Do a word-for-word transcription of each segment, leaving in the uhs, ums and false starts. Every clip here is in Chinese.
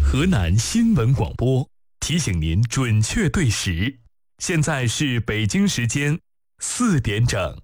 河南新闻广播提醒您准确对时，现在是北京时间四点整。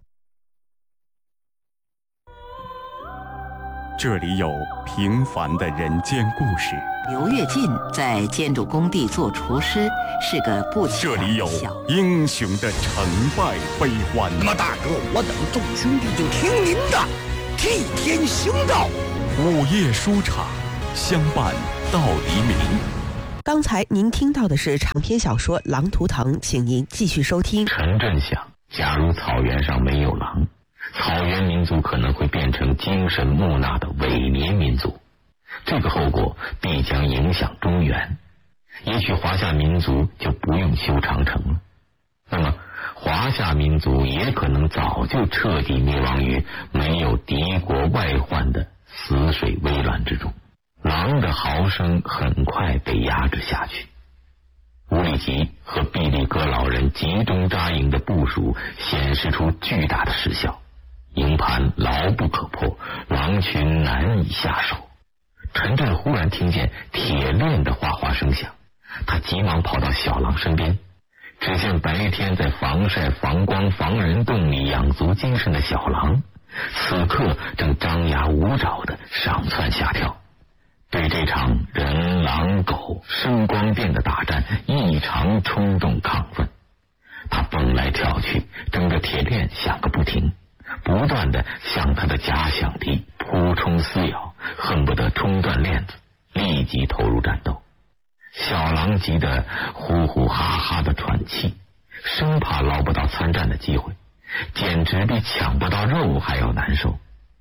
这里有平凡的人间故事。 刘跃进在建筑工地做厨师，是个不起眼的小。 这里有英雄的成败悲欢。 那么大哥，我等众兄弟就听您的，替天行道。 午夜书场，相伴到黎明。 刚才您听到的是长篇小说《狼图腾》，请您继续收听。 陈震想，假如草原上没有狼，草原民族可能会变成精神木讷的萎靡民族，这个后果必将影响中原。也许华夏民族就不用修长城了，那么华夏民族也可能早就彻底灭亡于没有敌国外患的死水微澜之中。狼的嚎声很快被压制下去，乌里吉和毕力哥老人集中扎营的部署显示出巨大的实效，营盘牢不可破，狼群难以下手。陈震忽然听见铁链的哗哗声响，他急忙跑到小狼身边，只见白天在防晒防光防人洞里养足精神的小狼，此刻正张牙舞爪的上蹿下跳，对这场人狼狗声光电的大战异常冲动亢奋。他蹦来跳去，蹬着铁链响个不停，不断的向他的假想敌扑冲撕咬，恨不得冲断链子，立即投入战斗。小狼急得呼呼哈哈的喘气，生怕捞不到参战的机会，简直比抢不到肉还要难受。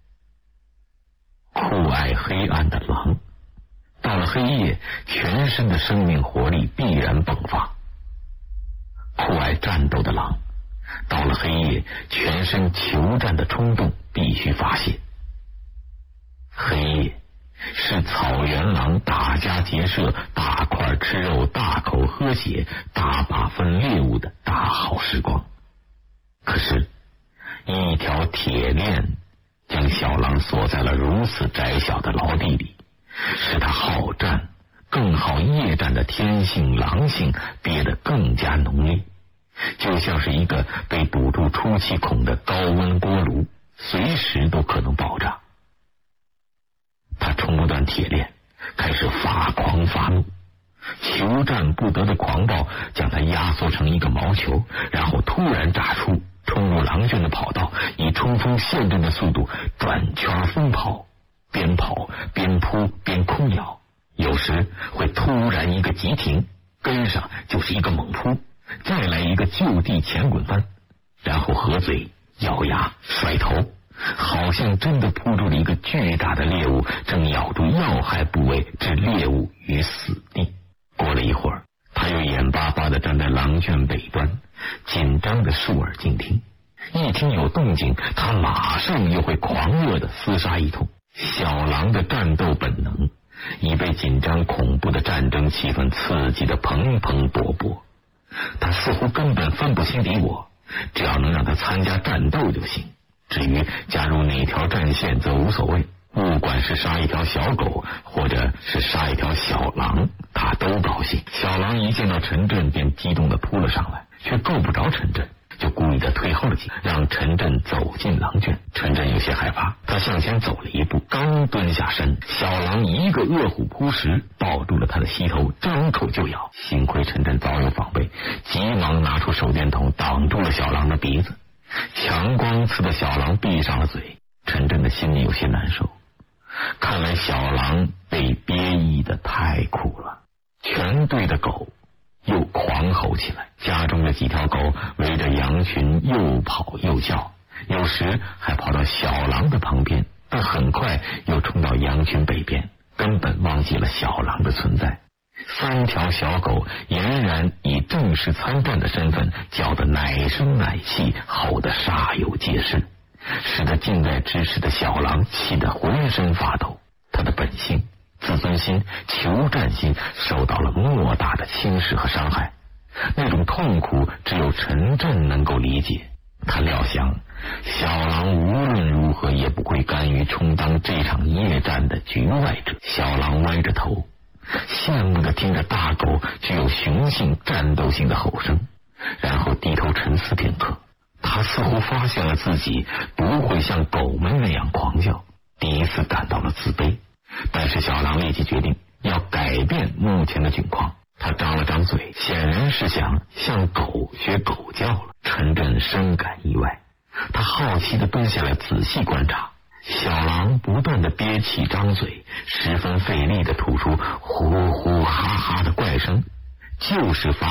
酷爱黑暗的狼，到了黑夜，全身的生命活力必然迸发。酷爱战斗的狼，到了黑夜，全身求战的冲动必须发泄。黑夜是草原狼打家劫舍、大块吃肉、大口喝血、大把分猎物的大好时光。可是，一条铁链将小狼锁在了如此窄小的牢地里，使他好战更好夜战的天性狼性憋得更加浓烈，就像是一个被堵住出气孔的高温锅炉，随时都可能爆炸。他冲不断铁链，开始发狂发怒，求战不得的狂暴将他压缩成一个毛球，然后突然炸出，冲入狼圈的跑道，以冲锋陷阵的速度转圈疯跑，边跑边扑边空咬，有时会突然一个急停，跟上就是一个猛扑，再来一个就地前滚翻，然后合嘴咬牙甩头，好像真的扑住了一个巨大的猎物，正咬住要害部位，置猎物于死地。过了一会儿，他又眼巴巴地站在狼圈北端，紧张地竖耳静听，一听有动静，他马上又会狂热地厮杀一通。小狼的战斗本能已被紧张恐怖的战争气氛刺激得蓬蓬勃勃，他似乎根本分不清敌我，只要能让他参加战斗就行，至于加入哪条战线则无所谓，不管是杀一条小狗或者是杀一条小狼，他都高兴。小狼一见到陈震便激动地扑了上来，却够不着陈震，就故意的退后了几步，让陈震走进狼圈。陈震有些害怕，他向前走了一步，刚蹲下身，小狼一个饿虎扑食，抱住了他的膝头，张口就咬。幸亏陈震早有防备，急忙拿出手电筒挡住了小狼的鼻子，强光刺的小狼闭上了嘴。陈震的心里有些难受，看来小狼被憋抑的太苦了。全队的狗又狂吼起来，家中的几条狗围着羊群又跑又叫，有时还跑到小狼的旁边，但很快又冲到羊群北边，根本忘记了小狼的存在。三条小狗俨然以正式参战的身份叫得奶声奶气，吼得煞有介事，使得近在咫尺的小狼气得浑身发抖。他的本性、自尊心、求战心受到了莫大的轻视和伤害，那种痛苦只有陈震能够理解。他料想小狼无论如何也不会甘于充当这场夜战的局外者。小狼歪着头， 羡慕地听着大狗具有雄性战斗性的吼声，然后低头沉思片刻。他似乎发现了自己不会像狗们那样狂叫，第一次感到了自卑。但是小狼立即决定要改变目前的境况，他张了张嘴，显然是想向狗学狗叫了。陈震深感意外，他好奇地蹲下来仔细观察。小狼不断地憋气张嘴，十分费力地吐出呼呼哈哈的怪声，就是发